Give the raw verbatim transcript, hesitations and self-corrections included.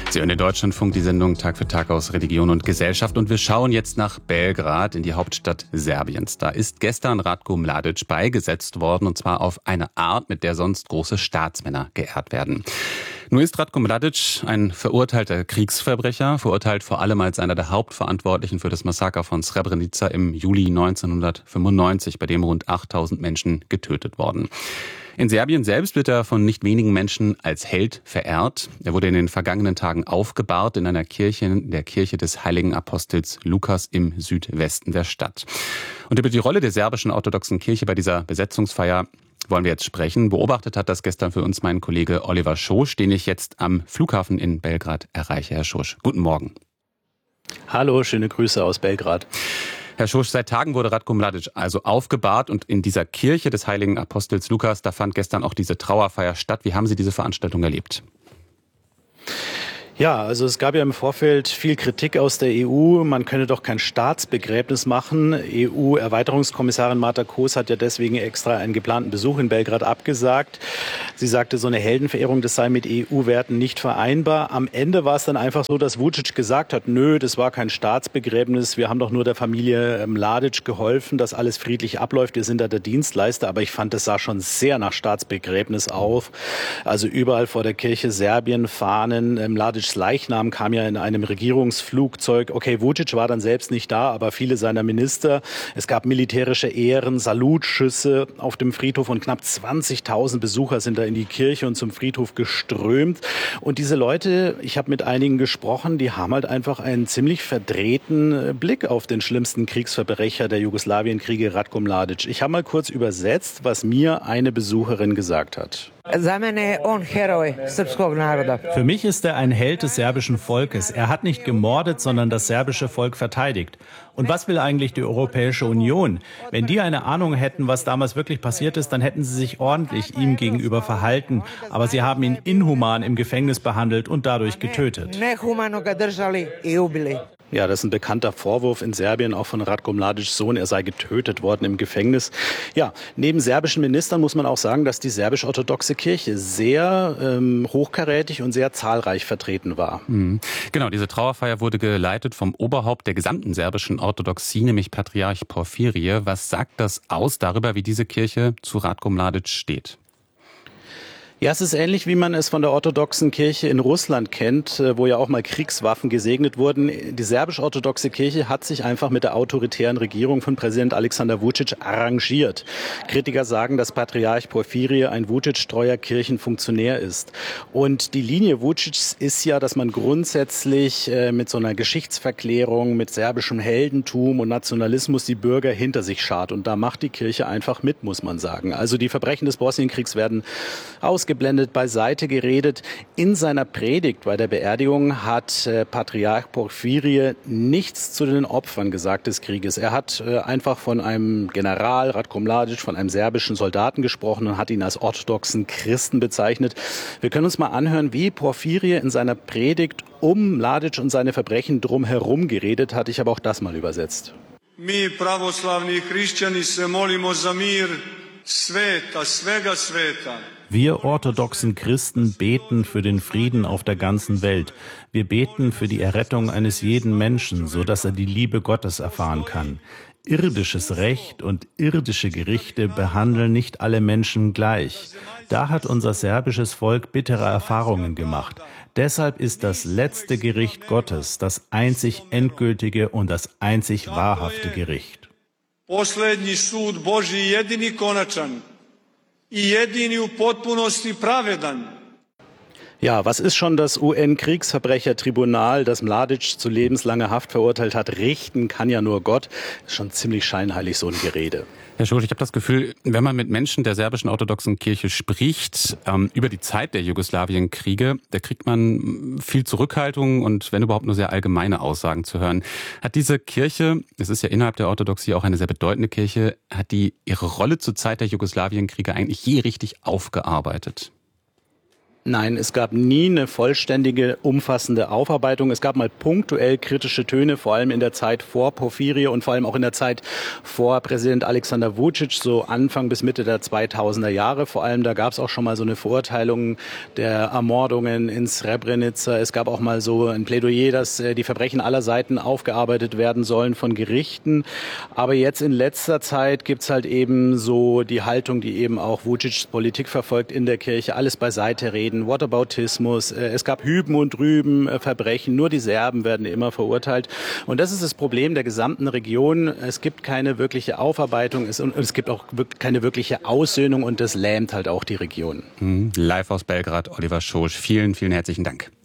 Sie hören in Deutschlandfunk die Sendung Tag für Tag aus Religion und Gesellschaft und wir schauen jetzt nach Belgrad in die Hauptstadt Serbiens. Da ist gestern Ratko Mladic beigesetzt worden und zwar auf eine Art, mit der sonst große Staatsmänner geehrt werden. Nun ist Ratko Mladic ein verurteilter Kriegsverbrecher, verurteilt vor allem als einer der Hauptverantwortlichen für das Massaker von Srebrenica im Juli neunzehnhundertfünfundneunzig, bei dem rund achttausend Menschen getötet wurden. In Serbien selbst wird er von nicht wenigen Menschen als Held verehrt. Er wurde in den vergangenen Tagen aufgebahrt in einer Kirche, in der Kirche des heiligen Apostels Lukas im Südwesten der Stadt. Und über die Rolle der serbischen orthodoxen Kirche bei dieser Besetzungsfeier wollen wir jetzt sprechen. Beobachtet hat das gestern für uns mein Kollege Oliver Schosch, den ich jetzt am Flughafen in Belgrad erreiche. Herr Schosch, guten Morgen. Hallo, schöne Grüße aus Belgrad. Herr Schosch, seit Tagen wurde Ratko Mladic also aufgebahrt und in dieser Kirche des heiligen Apostels Lukas, da fand gestern auch diese Trauerfeier statt. Wie haben Sie diese Veranstaltung erlebt? Ja, also es gab ja im Vorfeld viel Kritik aus der E U. Man könne doch kein Staatsbegräbnis machen. E U-Erweiterungskommissarin Marta Koos hat ja deswegen extra einen geplanten Besuch in Belgrad abgesagt. Sie sagte, so eine Heldenverehrung, das sei mit E U-Werten nicht vereinbar. Am Ende war es dann einfach so, dass Vučić gesagt hat, nö, das war kein Staatsbegräbnis. Wir haben doch nur der Familie Mladic geholfen, dass alles friedlich abläuft. Wir sind da der Dienstleister. Aber ich fand, das sah schon sehr nach Staatsbegräbnis auf. Also überall vor der Kirche Serbien Fahnen. Mladic Leichnam kam ja in einem Regierungsflugzeug. Okay, Vučić war dann selbst nicht da, aber viele seiner Minister. Es gab militärische Ehren, Salutschüsse auf dem Friedhof und knapp zwanzigtausend Besucher sind da in die Kirche und zum Friedhof geströmt. Und diese Leute, ich habe mit einigen gesprochen, die haben halt einfach einen ziemlich verdrehten Blick auf den schlimmsten Kriegsverbrecher der Jugoslawienkriege, Ratko Mladic. Ich habe mal kurz übersetzt, was mir eine Besucherin gesagt hat. Für mich ist er ein Held des serbischen Volkes. Er hat nicht gemordet, sondern das serbische Volk verteidigt. Und was will eigentlich die Europäische Union? Wenn die eine Ahnung hätten, was damals wirklich passiert ist, dann hätten sie sich ordentlich ihm gegenüber verhalten. Aber sie haben ihn inhuman im Gefängnis behandelt und dadurch getötet. Ja, das ist ein bekannter Vorwurf in Serbien, auch von Ratko Mladics Sohn. Er sei getötet worden im Gefängnis. Ja, neben serbischen Ministern muss man auch sagen, dass die serbisch-orthodoxe Kirche sehr ähm, hochkarätig und sehr zahlreich vertreten war. Mhm. Genau, diese Trauerfeier wurde geleitet vom Oberhaupt der gesamten serbischen Orthodoxie, nämlich Patriarch Porphyrie. Was sagt das aus darüber, wie diese Kirche zu Ratko Mladic steht? Ja, es ist ähnlich, wie man es von der orthodoxen Kirche in Russland kennt, wo ja auch mal Kriegswaffen gesegnet wurden. Die serbisch-orthodoxe Kirche hat sich einfach mit der autoritären Regierung von Präsident Alexander Vučić arrangiert. Kritiker sagen, dass Patriarch Porphyrie ein Vučić-treuer Kirchenfunktionär ist. Und die Linie Vučićs ist ja, dass man grundsätzlich äh, mit so einer Geschichtsverklärung, mit serbischem Heldentum und Nationalismus die Bürger hinter sich schart. Und da macht die Kirche einfach mit, muss man sagen. Also die Verbrechen des Bosnienkriegs werden ausgeblendet, beiseite geredet. In seiner Predigt bei der Beerdigung hat äh, Patriarch Porphyrie nichts zu den Opfern gesagt des Krieges. Er hat äh, einfach von einem General, Ratko Mladic, von einem serbischen Soldaten gesprochen und hat ihn als orthodoxen Christen bezeichnet. Wir können uns mal anhören, wie Porphyrie in seiner Predigt um Mladic und seine Verbrechen drumherum geredet hat. Ich habe auch das mal übersetzt. Mi pravoslavni hrišćani se molimo za mir sveta, svega sveta. Wir orthodoxen Christen beten für den Frieden auf der ganzen Welt. Wir beten für die Errettung eines jeden Menschen, so dass er die Liebe Gottes erfahren kann. Irdisches Recht und irdische Gerichte behandeln nicht alle Menschen gleich. Da hat unser serbisches Volk bittere Erfahrungen gemacht. Deshalb ist das letzte Gericht Gottes das einzig endgültige und das einzig wahrhafte Gericht. Poslednji sud Božji jedini konačan. Ja, was ist schon das U N-Kriegsverbrechertribunal, das Mladic zu lebenslanger Haft verurteilt hat? Richten kann ja nur Gott. Ist schon ziemlich scheinheilig, so ein Gerede. Herr Schosch, ich habe das Gefühl, wenn man mit Menschen der serbischen orthodoxen Kirche spricht, ähm, über die Zeit der Jugoslawienkriege, da kriegt man viel Zurückhaltung und wenn überhaupt nur sehr allgemeine Aussagen zu hören. Hat diese Kirche, es ist ja innerhalb der Orthodoxie auch eine sehr bedeutende Kirche, hat die ihre Rolle zur Zeit der Jugoslawienkriege eigentlich je richtig aufgearbeitet? Nein, es gab nie eine vollständige, umfassende Aufarbeitung. Es gab mal punktuell kritische Töne, vor allem in der Zeit vor Porfiry und vor allem auch in der Zeit vor Präsident Alexander Vučić, so Anfang bis Mitte der zweitausender Jahre. Vor allem, da gab es auch schon mal so eine Verurteilung der Ermordungen in Srebrenica. Es gab auch mal so ein Plädoyer, dass die Verbrechen aller Seiten aufgearbeitet werden sollen von Gerichten. Aber jetzt in letzter Zeit gibt's halt eben so die Haltung, die eben auch Vučićs Politik verfolgt in der Kirche, alles beiseite reden. Whataboutismus, es gab Hüben und Drüben, Verbrechen, nur die Serben werden immer verurteilt. Und das ist das Problem der gesamten Region. Es gibt keine wirkliche Aufarbeitung es, und es gibt auch keine wirkliche Aussöhnung und das lähmt halt auch die Region. Live aus Belgrad, Oliver Schosch, vielen, vielen herzlichen Dank.